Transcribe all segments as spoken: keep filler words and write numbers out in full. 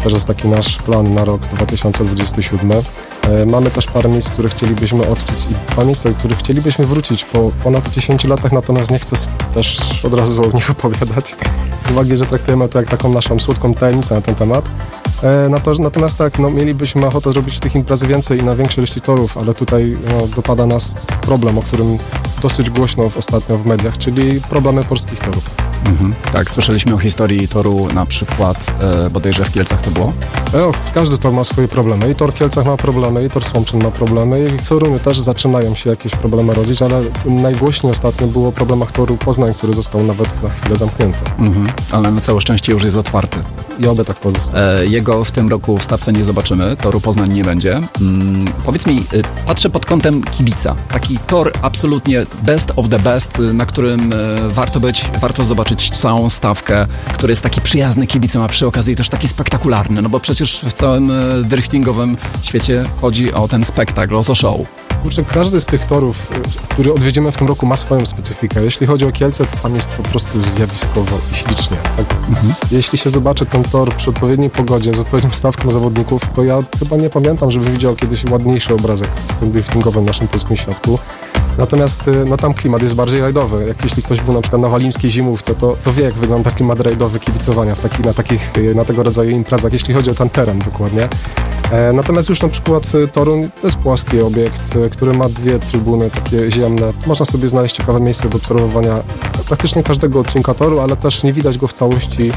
też jest taki nasz plan na rok dwa tysiące dwudziesty siódmy. Mamy też parę miejsc, które chcielibyśmy odkryć i dwa miejsca, do których chcielibyśmy wrócić po ponad dziesięciu latach, natomiast nie chcę też od razu o nich opowiadać, z uwagi, że traktujemy to jak taką naszą słodką tajemnicę na ten temat. Natomiast tak, no, mielibyśmy ochotę zrobić tych imprez więcej i na większej ilości torów, ale tutaj no, dopada nas problem, o którym dosyć głośno ostatnio w mediach, czyli problemy polskich torów. Mhm. Tak, słyszeliśmy o historii toru na przykład, e, bodajże w Kielcach to było? O, każdy tor ma swoje problemy. I tor w Kielcach ma problemy, i tor Słomczyn ma problemy, i w Toruniu też zaczynają się jakieś problemy rodzić, ale najgłośniej ostatnio było o problemach toru Poznań, który został nawet na chwilę zamknięty. Mhm. Ale na całe szczęście już jest otwarty. I oby tak pozostało. E, jego w tym roku w stawce nie zobaczymy, toru Poznań nie będzie. Mm, powiedz mi, y, patrzę pod kątem kibica. Taki tor absolutnie best of the best, y, na którym y, warto być, warto zobaczyć całą stawkę, który jest taki przyjazny kibicom, a przy okazji też taki spektakularny, no bo przecież w całym y, driftingowym świecie chodzi o ten spektakl, o to show. Kurczę, każdy z tych torów, który odwiedzimy w tym roku, ma swoją specyfikę. Jeśli chodzi o Kielce, to tam jest po prostu zjawiskowo i ślicznie. Tak? Mhm. Jeśli się zobaczy ten tor przy odpowiedniej pogodzie, z odpowiednią stawką zawodników, to ja chyba nie pamiętam, żebym widział kiedyś ładniejszy obrazek w tym driftingowym naszym polskim świadku. Natomiast no, tam klimat jest bardziej rajdowy. Jak jeśli ktoś był na przykład na walimskiej zimówce, to, to wie, jak wygląda klimat rajdowy kibicowania w taki, na, takich, na tego rodzaju imprezach, jeśli chodzi o ten teren dokładnie. E, natomiast już na przykład Toruń to jest płaski obiekt, który ma dwie trybuny takie ziemne. Można sobie znaleźć ciekawe miejsce do obserwowania praktycznie każdego odcinka toru, ale też nie widać go w całości.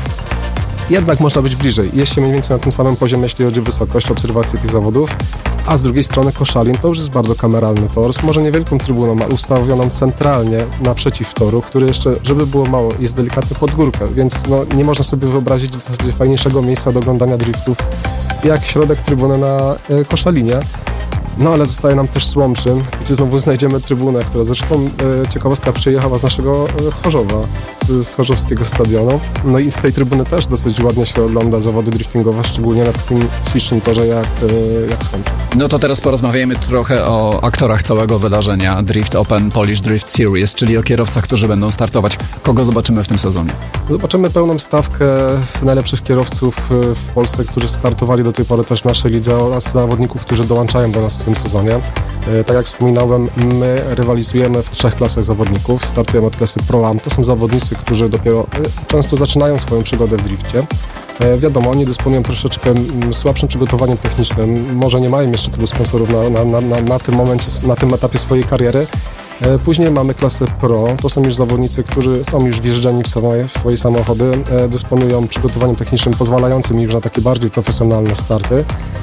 Jednak można być bliżej. Jest się mniej więcej na tym samym poziomie, jeśli chodzi o wysokość obserwacji tych zawodów. A z drugiej strony Koszalin to już jest bardzo kameralny tor, z może niewielką trybuną, ale ustawioną centralnie naprzeciw toru, który jeszcze, żeby było mało, jest delikatny pod górkę, więc no, nie można sobie wyobrazić w zasadzie fajniejszego miejsca do oglądania driftów jak środek trybuny na y, Koszalinie. No ale zostaje nam też Słomczyn, gdzie znowu znajdziemy trybunę, która zresztą e, ciekawostka przyjechała z naszego e, Chorzowa, z, z chorzowskiego stadionu. No i z tej trybuny też dosyć ładnie się ogląda zawody driftingowe, szczególnie na takim ślicznym torze jak, e, jak Słomczyn. No to teraz porozmawiajmy trochę o aktorach całego wydarzenia Drift Open Polish Drift Series, czyli o kierowcach, którzy będą startować. Kogo zobaczymy w tym sezonie? Zobaczymy pełną stawkę najlepszych kierowców w Polsce, którzy startowali do tej pory też w naszej lidze oraz zawodników, którzy dołączają do nas w tym sezonie. Tak jak wspominałem, my rywalizujemy w trzech klasach zawodników. Startujemy od klasy Pro-Am. To są zawodnicy, którzy dopiero często zaczynają swoją przygodę w drifcie. Wiadomo, oni dysponują troszeczkę słabszym przygotowaniem technicznym. Może nie mają jeszcze tylu sponsorów na, na, na, na, na tym momencie, na tym etapie swojej kariery. Później mamy klasę Pro, to są już zawodnicy, którzy są już wjeżdżeni w swoje, w swoje samochody, dysponują przygotowaniem technicznym pozwalającym już na takie bardziej profesjonalne starty,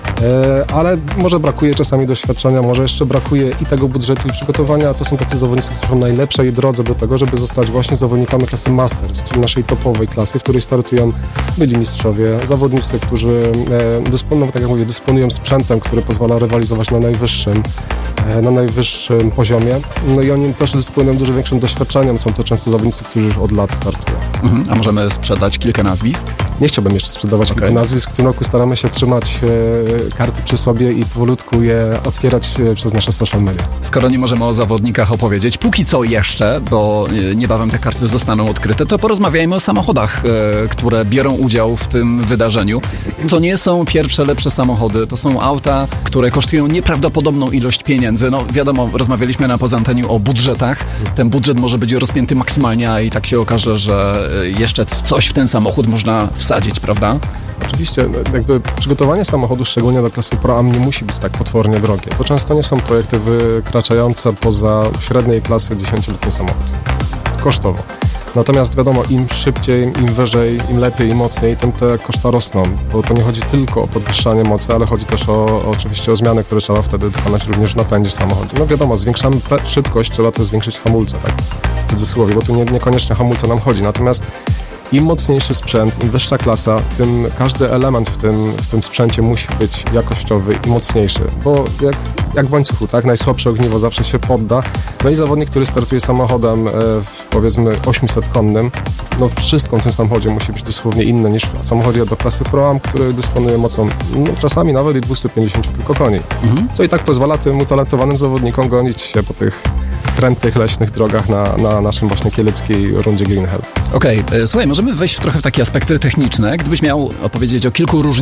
ale może brakuje czasami doświadczenia, może jeszcze brakuje i tego budżetu i przygotowania. To są tacy zawodnicy, którzy są na najlepszej drodze do tego, żeby zostać właśnie zawodnikami klasy Master, czyli naszej topowej klasy, w której startują byli mistrzowie, zawodnicy, którzy dysponują, tak jak mówię, dysponują sprzętem, który pozwala rywalizować na najwyższym, na najwyższym poziomie. No i oni też dysponują dużo większym doświadczeniem. Są to często zawodnicy, którzy już od lat startują. Mhm. A możemy sprzedać kilka nazwisk? Nie chciałbym jeszcze sprzedawać okay. kilka nazwisk. W tym roku staramy się trzymać e, karty przy sobie i powolutku je otwierać e, przez nasze social media. Skoro nie możemy o zawodnikach opowiedzieć, póki co jeszcze, bo e, niebawem te karty zostaną odkryte, to porozmawiajmy o samochodach, e, które biorą udział w tym wydarzeniu. To nie są pierwsze, lepsze samochody. To są auta, które kosztują nieprawdopodobną ilość pieniędzy. No wiadomo, rozmawialiśmy na poza anteniu o budżetach. Ten budżet może być rozpięty maksymalnie, a i tak się okaże, że jeszcze coś w ten samochód można wsadzić, prawda? Oczywiście, jakby przygotowanie samochodu, szczególnie do klasy Pro-Am, nie musi być tak potwornie drogie. To często nie są projekty wykraczające poza średniej klasy dziesięcioletni samochód. Kosztowo. Natomiast wiadomo, im szybciej, im wyżej, im lepiej, im mocniej, tym te koszta rosną, bo to nie chodzi tylko o podwyższanie mocy, ale chodzi też o, o oczywiście o zmiany, które trzeba wtedy dokonać również w napędzie w samochodzie. No wiadomo, zwiększamy pre- szybkość, trzeba też zwiększyć hamulce, tak w cudzysłowie, bo tu nie, niekoniecznie hamulce nam chodzi. Natomiast im mocniejszy sprzęt, im wyższa klasa, tym każdy element w tym, w tym sprzęcie musi być jakościowy i mocniejszy, bo jak, jak w łańcuchu, tak, najsłabsze ogniwo zawsze się podda. No i zawodnik, który startuje samochodem e, powiedzmy osiemset konnym, no wszystko w tym samochodzie musi być dosłownie inne niż w samochodzie do klasy Pro-Am, który dysponuje mocą no, czasami nawet i dwieście pięćdziesiąt tylko koni. Mhm. Co i tak pozwala tym utalentowanym zawodnikom gonić się po tych krętych, leśnych drogach na, na naszym właśnie kieleckiej rundzie Green Hell. Okej, okay. Słuchaj, możemy wejść w trochę w takie aspekty techniczne. Gdybyś miał opowiedzieć o kilku różnicach